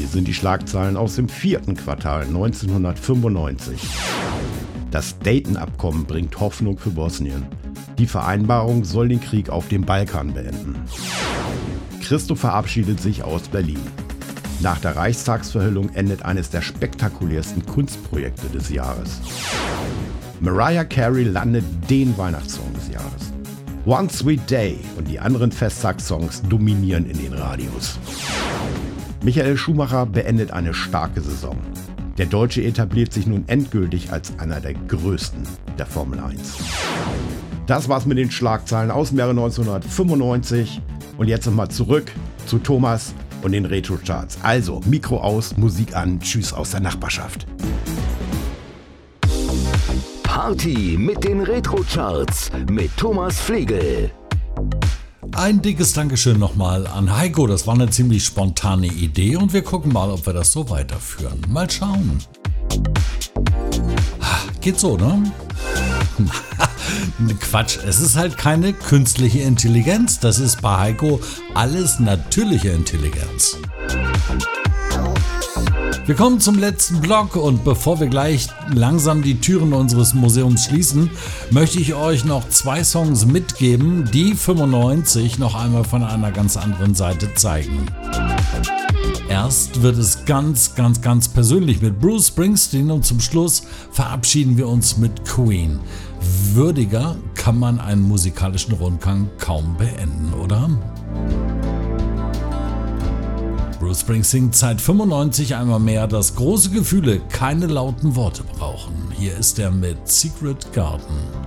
sind die Schlagzeilen aus dem 4. Quartal 1995. Das Dayton-Abkommen bringt Hoffnung für Bosnien. Die Vereinbarung soll den Krieg auf dem Balkan beenden. Christo verabschiedet sich aus Berlin. Nach der Reichstagsverhüllung endet eines der spektakulärsten Kunstprojekte des Jahres. Mariah Carey landet den Weihnachtssong des Jahres. One Sweet Day und die anderen Festtagssongs dominieren in den Radios. Michael Schumacher beendet eine starke Saison. Der Deutsche etabliert sich nun endgültig als einer der größten der Formel 1. Das war's mit den Schlagzeilen aus dem Jahre 1995. Und jetzt nochmal zurück zu Thomas und den Retro-Charts. Also, Mikro aus, Musik an, tschüss aus der Nachbarschaft. Party mit den Retro-Charts mit Thomas Flegel. Ein dickes Dankeschön nochmal an Heiko. Das war eine ziemlich spontane Idee und wir gucken mal, ob wir das so weiterführen. Mal schauen. Geht so, ne? Quatsch, es ist halt keine künstliche Intelligenz. Das ist bei Heiko alles natürliche Intelligenz. Wir kommen zum letzten Block und bevor wir gleich langsam die Türen unseres Museums schließen, möchte ich euch noch 2 Songs mitgeben, die 95 noch einmal von einer ganz anderen Seite zeigen. Erst wird es ganz persönlich mit Bruce Springsteen und zum Schluss verabschieden wir uns mit Queen. Würdiger kann man einen musikalischen Rundgang kaum beenden, oder? Bruce Springsteen zeigt 95 einmal mehr, dass große Gefühle keine lauten Worte brauchen. Hier ist er mit Secret Garden.